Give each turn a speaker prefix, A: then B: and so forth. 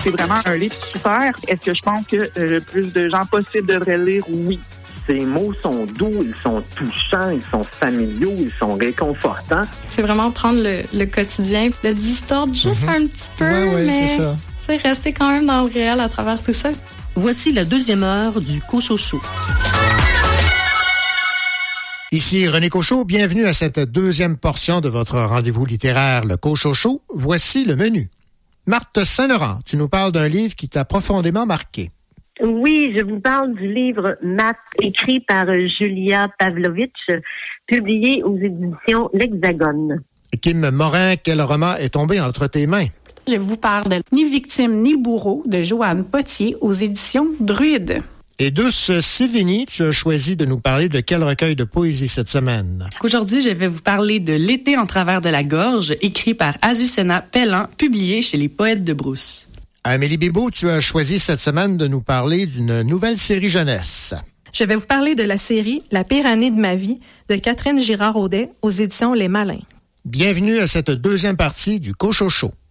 A: c'est vraiment un livre super. Est-ce que je pense que le plus de gens possible devraient le lire? Oui.
B: Ces mots sont doux, ils sont touchants, ils sont familiaux, ils sont réconfortants.
C: C'est vraiment prendre le quotidien, le distordre juste un petit peu, mais c'est rester quand même dans le réel à travers tout ça.
D: Voici la deuxième heure du Cochocho.
E: Ici René Cochot, bienvenue à cette deuxième portion de votre rendez-vous littéraire, le Cochocho. Voici le menu. Marthe Saint-Laurent, tu nous parles d'un livre qui t'a profondément marqué.
F: Oui, je vous parle du livre Math, écrit par Julia Pavlovitch, publié aux éditions L'Hexagone.
E: Kim Morin, quel roman est tombé entre tes mains?
G: Je vous parle de Ni victime ni bourreau de Joanne Potier aux éditions Druide.
E: Et Douce Sévigny, tu as choisi de nous parler de quel recueil de poésie cette semaine?
H: Aujourd'hui, je vais vous parler de L'été en travers de la gorge, écrit par Azucena Pellan, publié chez les Poètes de Brousse.
E: Amélie Bibeau, tu as choisi cette semaine de nous parler d'une nouvelle série jeunesse.
I: Je vais vous parler de la série La pire année de ma vie de Catherine Girard-Audet aux éditions Les Malins.
E: Bienvenue à cette deuxième partie du Cochocho.